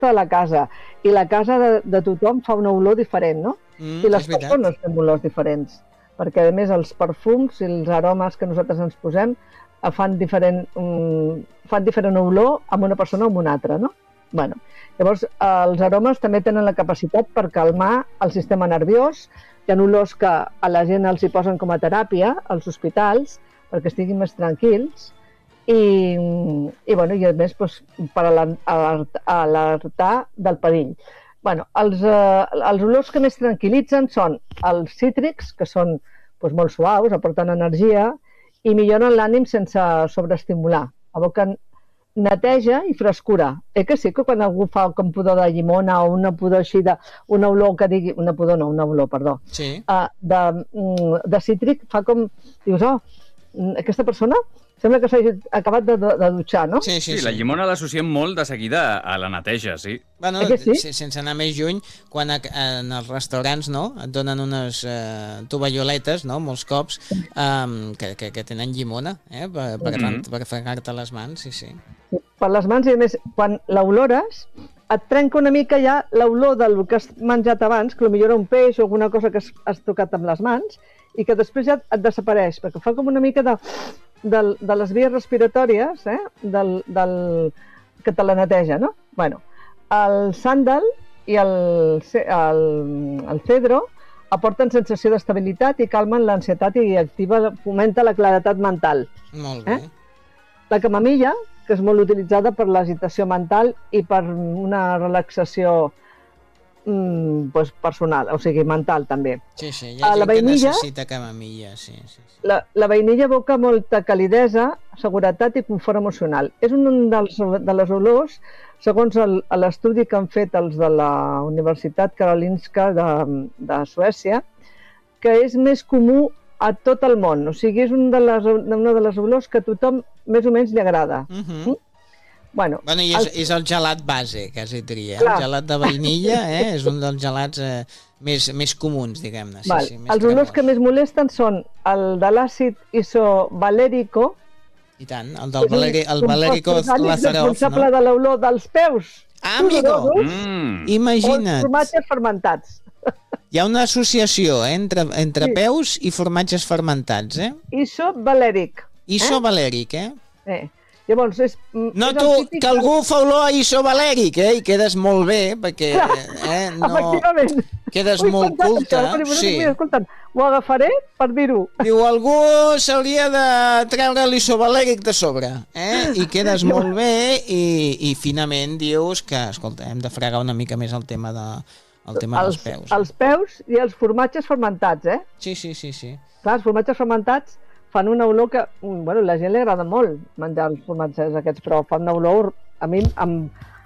de la casa, i la casa de tothom fa una olor diferent, no? I les persones fem olors diferents, perquè a més els perfums i els aromes que nosaltres ens posem fan diferent olor amb una persona o amb una altra, no? Bueno, llavors els aromes també tenen la capacitat per calmar el sistema nerviós. Hi ha olors que a la gent els hi posen com a teràpia als hospitals perquè estiguin més tranquils i a més per alertar del perill. Els olors que més tranquil·litzen són els cítrics, que són molt suaus, aporten energia i milloren l'ànim sense sobreestimular. Evoquen neteja i frescura. Que sí que quan algú fa com pudor de llimona o una pudor així una olor que digui... Una olor, perdó. Sí. De cítric fa com... Dius, aquesta persona sembla que s'hagi acabat de dutxar, no? Sí, la llimona l'associem molt de seguida a la neteja, sí. Bueno, sense anar més lluny, quan en els restaurants et donen unes tovalloletes, molts cops, que tenen llimona, per fregar-te les mans, sí. Per les mans, i a més, quan l'olores, et trenca una mica ja l'olor del que has menjat abans, que potser era un peix o alguna cosa que has tocat amb les mans, i que després ja et desapareix, perquè fa com una mica de les vies respiratòries, que te la neteja, no? El sàndal i el cedro aporten sensació d'estabilitat i calmen l'ansietat i fomenta la claredat mental. Molt bé. La camamilla, que és molt utilitzada per l'agitació mental i per una relaxació personal, o sigui, mental també. Sí, hi ha gent que necessita camamilla, sí. La vainilla evoca molta calidesa, seguretat i confort emocional. És un de les olors, segons l'estudi que han fet els de la Universitat Karolinska de Suècia, que és més comú a tot el món. O sigui, és una de les olors que a tothom més o menys li agrada. I és el gelat base, quasi diria. El gelat de vainilla és un dels gelats més comuns, diguem-ne. Els olors que més molesten són el de l'àcid isovalèrico. I tant, el valèrico Lazaroff, responsable de l'olor dels peus. Amigo! Imagina't. O formatges fermentats. Hi ha una associació entre peus i formatges fermentats, Isovalèric. Isovalèric, Llavors, noto que algú fa olor a isovalèric, i quedes molt bé, perquè efectivament. Quedes molt culta. Ho agafaré per dir-ho. Diu, algú s'hauria de treure l'isovalèric de sobre, i quedes molt bé, i finament dius que, escolta, hem de fregar una mica més el tema dels peus. Els peus i els formatges fermentats, Sí. Clar, els formatges fermentats fan una olor que, la gent li agrada molt menjar els formatges aquests, però fan una olor, a mi em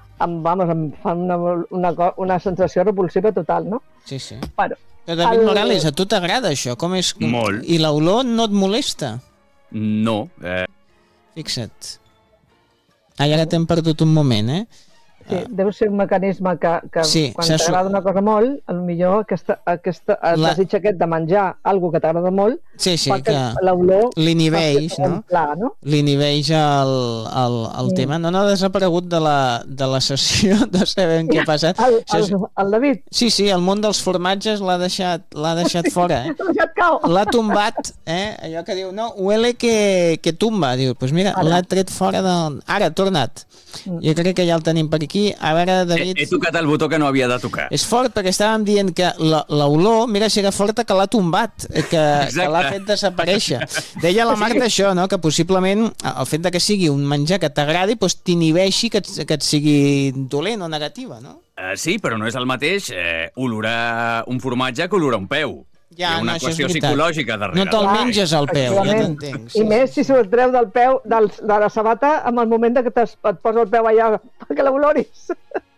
fan una sensació repulsiva total, no? Sí. Però David Morales, a tu t'agrada això? Com és? Molt. I l'olor no et molesta? No. Fixa't. Ara t'hem perdut un moment, Sí, deu ser un mecanisme que quan t'agrada una cosa molt, potser el desig aquest de menjar alguna que t'agrada molt, fa que l'olor l'inhibeix, no? L'inhibeix el tema. No ha desaparegut de la sessió, no sabem què ha passat. El David? Sí, el món dels formatges l'ha deixat fora. L'ha deixat cau. L'ha tombat, allò que diu, no, huele que tumba. Diu, doncs mira, l'ha tret fora del... Ara, ha tornat. Jo crec que ja el tenim per aquí. A veure, David... He tocat el botó que no havia de tocar. És fort, perquè estàvem dient que l'olor, mira si era forta, que l'ha tombat, que l'ha fet desaparèixer. Deia la Marta això, no? Que possiblement el fet que sigui un menjar que t'agradi t'inhibeixi que et sigui dolent o negativa, no? Sí, però no és el mateix olorar un formatge que olorar un peu. Hi ha una qüestió psicològica darrere. No te'l menges al peu, ja t'entenc. I més si se'l treu del peu, de la sabata, en el moment que et posa el peu allà perquè l'oloris.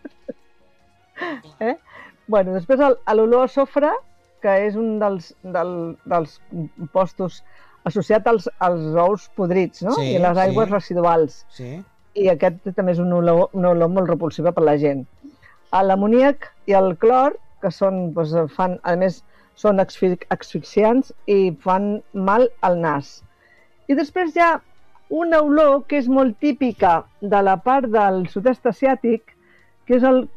Després l'olor a sofre, que és un dels compostos associat als ous podrits, no? I les aigües residuals. I aquest també és una olor molt repulsiva per la gent. L'amoníac i el clor, que són, a més, són asfixiants i fan mal al nas. I després hi ha una olor que és molt típica de la part del sud-est asiàtic, que és el